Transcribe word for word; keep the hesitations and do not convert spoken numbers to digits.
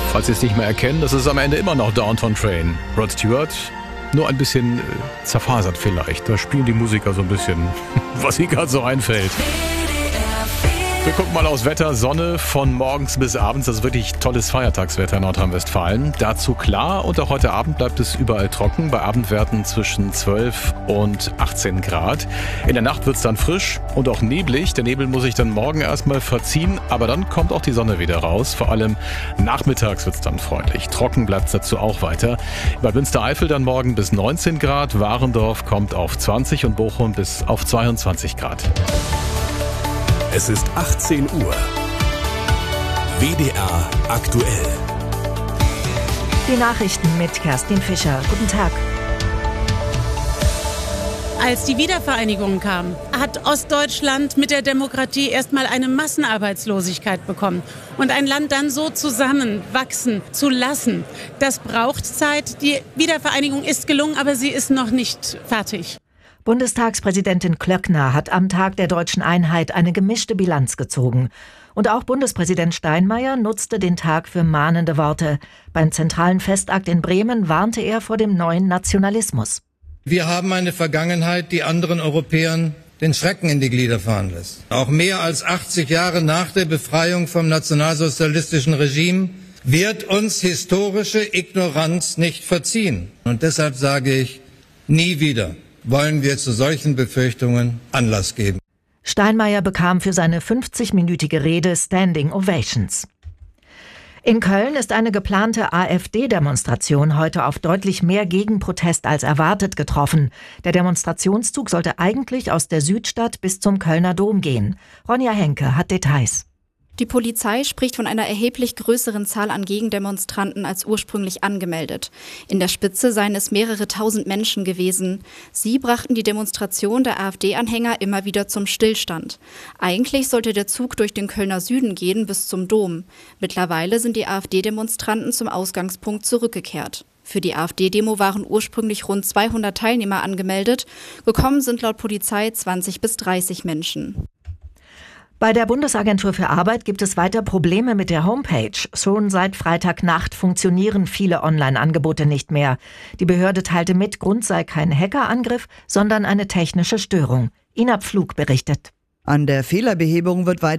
Falls Sie es nicht mehr erkennen, das ist am Ende immer noch Downtown Train. Rod Stewart, nur ein bisschen äh, zerfasert vielleicht. Da spielen die Musiker so ein bisschen, was ihnen gerade so einfällt. Wir gucken mal aufs Wetter. Sonne von morgens bis abends. Das ist wirklich tolles Feiertagswetter in Nordrhein-Westfalen. Dazu klar und auch heute Abend bleibt es überall trocken. Bei Abendwerten zwischen zwölf und achtzehn Grad. In der Nacht wird es dann frisch und auch neblig. Der Nebel muss sich dann morgen erstmal verziehen. Aber dann kommt auch die Sonne wieder raus. Vor allem nachmittags wird es dann freundlich. Trocken bleibt es dazu auch weiter. Bei Münstereifel dann morgen bis neunzehn Grad. Warendorf kommt auf zwanzig und Bochum bis auf zweiundzwanzig Grad. Es ist achtzehn Uhr. W D R aktuell. Die Nachrichten mit Kerstin Fischer. Guten Tag. Als die Wiedervereinigung kam, hat Ostdeutschland mit der Demokratie erstmal eine Massenarbeitslosigkeit bekommen. Und ein Land dann so zusammenwachsen zu lassen, das braucht Zeit. Die Wiedervereinigung ist gelungen, aber sie ist noch nicht fertig. Bundestagspräsidentin Klöckner hat am Tag der deutschen Einheit eine gemischte Bilanz gezogen. Und auch Bundespräsident Steinmeier nutzte den Tag für mahnende Worte. Beim zentralen Festakt in Bremen warnte er vor dem neuen Nationalismus. Wir haben eine Vergangenheit, die anderen Europäern den Schrecken in die Glieder fahren lässt. Auch mehr als achtzig Jahre nach der Befreiung vom nationalsozialistischen Regime wird uns historische Ignoranz nicht verziehen. Und deshalb sage ich, nie wieder wollen wir zu solchen Befürchtungen Anlass geben. Steinmeier bekam für seine fünfzigminütige Rede Standing Ovations. In Köln ist eine geplante AfD-Demonstration heute auf deutlich mehr Gegenprotest als erwartet getroffen. Der Demonstrationszug sollte eigentlich aus der Südstadt bis zum Kölner Dom gehen. Ronja Henke hat Details. Die Polizei spricht von einer erheblich größeren Zahl an Gegendemonstranten als ursprünglich angemeldet. In der Spitze seien es mehrere tausend Menschen gewesen. Sie brachten die Demonstration der AfD-Anhänger immer wieder zum Stillstand. Eigentlich sollte der Zug durch den Kölner Süden gehen bis zum Dom. Mittlerweile sind die AfD-Demonstranten zum Ausgangspunkt zurückgekehrt. Für die AfD-Demo waren ursprünglich rund zweihundert Teilnehmer angemeldet. Gekommen sind laut Polizei zwanzig bis dreißig Menschen. Bei der Bundesagentur für Arbeit gibt es weiter Probleme mit der Homepage. Schon seit Freitagnacht funktionieren viele Online-Angebote nicht mehr. Die Behörde teilte mit, Grund sei kein Hackerangriff, sondern eine technische Störung. Ina Pflug berichtet. An der Fehlerbehebung wird weiter